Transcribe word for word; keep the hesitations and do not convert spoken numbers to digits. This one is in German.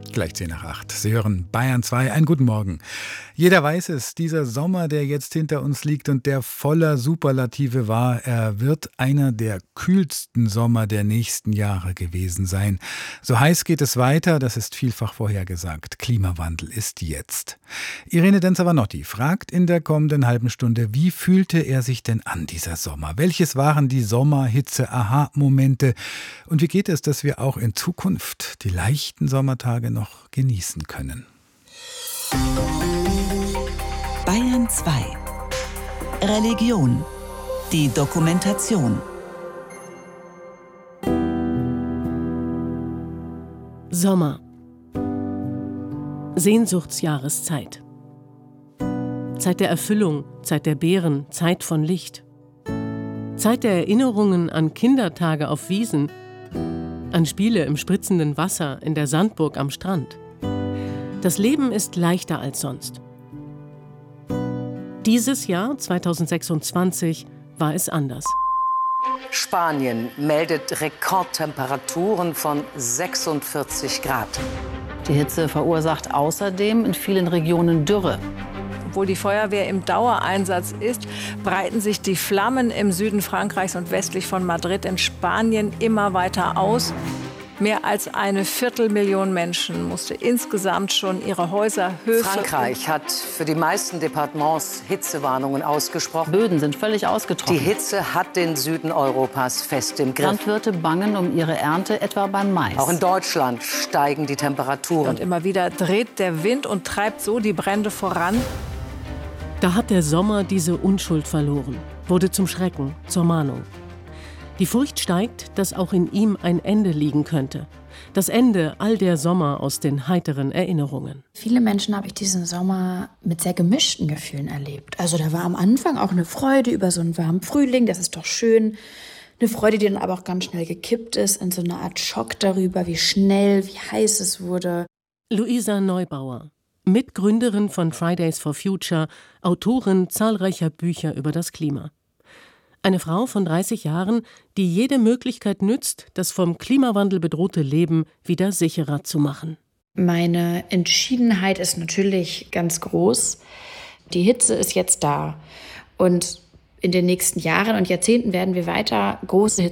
Gleich zehn nach acht. Sie hören Bayern zwei. Einen guten Morgen. Jeder weiß es, dieser Sommer, der jetzt hinter uns liegt und der voller Superlative war, er wird einer der kühlsten Sommer der nächsten Jahre gewesen sein. So heiß geht es weiter, das ist vielfach vorhergesagt. Klimawandel ist jetzt. Irene Denzer-Vanotti fragt in der kommenden halben Stunde, wie fühlte er sich denn an, dieser Sommer? Welches waren die Sommerhitze-Aha-Momente? Und wie geht es, dass wir auch in Zukunft die leichten Sommertage noch genießen können? Bayern zwei. Religion. Die Dokumentation. Sommer. Sehnsuchtsjahreszeit. Zeit der Erfüllung, Zeit der Beeren, Zeit von Licht. Zeit der Erinnerungen an Kindertage auf Wiesen, an Spiele im spritzenden Wasser in der Sandburg am Strand. Das Leben ist leichter als sonst. Dieses Jahr, zweitausendsechsundzwanzig, war es anders. Spanien meldet Rekordtemperaturen von sechsundvierzig Grad. Die Hitze verursacht außerdem in vielen Regionen Dürre. Obwohl die Feuerwehr im Dauereinsatz ist, breiten sich die Flammen im Süden Frankreichs und westlich von Madrid in Spanien immer weiter aus. Mehr als eine Viertelmillion Menschen musste insgesamt schon ihre Häuser, Höfe... Frankreich hat für die meisten Departements Hitzewarnungen ausgesprochen. Böden sind völlig ausgetrocknet. Die Hitze hat den Süden Europas fest im Griff. Landwirte bangen um ihre Ernte, etwa beim Mais. Auch in Deutschland steigen die Temperaturen. Und immer wieder dreht der Wind und treibt so die Brände voran. Da hat der Sommer diese Unschuld verloren, wurde zum Schrecken, zur Mahnung. Die Furcht steigt, dass auch in ihm ein Ende liegen könnte. Das Ende all der Sommer aus den heiteren Erinnerungen. Viele Menschen habe ich diesen Sommer mit sehr gemischten Gefühlen erlebt. Also da war am Anfang auch eine Freude über so einen warmen Frühling, das ist doch schön. Eine Freude, die dann aber auch ganz schnell gekippt ist in so eine Art Schock darüber, wie schnell, wie heiß es wurde. Luisa Neubauer, Mitgründerin von Fridays for Future, Autorin zahlreicher Bücher über das Klima. Eine Frau von dreißig Jahren, die jede Möglichkeit nützt, das vom Klimawandel bedrohte Leben wieder sicherer zu machen. Meine Entschiedenheit ist natürlich ganz groß. Die Hitze ist jetzt da. Und in den nächsten Jahren und Jahrzehnten werden wir weiter große